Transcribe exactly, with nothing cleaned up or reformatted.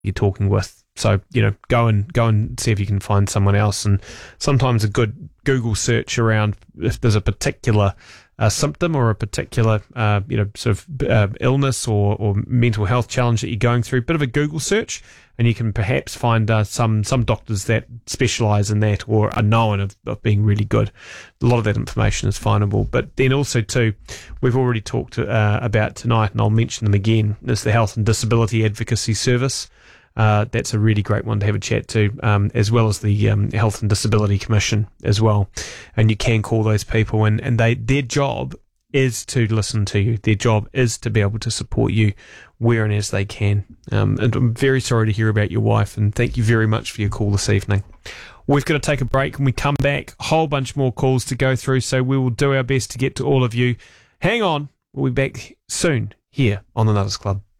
you're talking with. So, you know, go and go and see if you can find someone else. And sometimes a good Google search around if there's a particular uh, symptom or a particular, uh, you know, sort of uh, illness or, or mental health challenge that you're going through, bit of a Google search, and you can perhaps find uh, some some doctors that specialise in that or are known of, of being really good. A lot of that information is findable. But then also, too, we've already talked uh, about tonight, and I'll mention them again, is the Health and Disability Advocacy Service. Uh, that's a really great one to have a chat to, um, as well as the um, Health and Disability Commission as well. And you can call those people, and, and they their job is to listen to you. Their job is to be able to support you where and as they can. Um, and I'm very sorry to hear about your wife, and thank you very much for your call this evening. We've got to take a break. When we come back, a whole bunch more calls to go through, so we will do our best to get to all of you. Hang on, we'll be back soon here on the Nutters Club.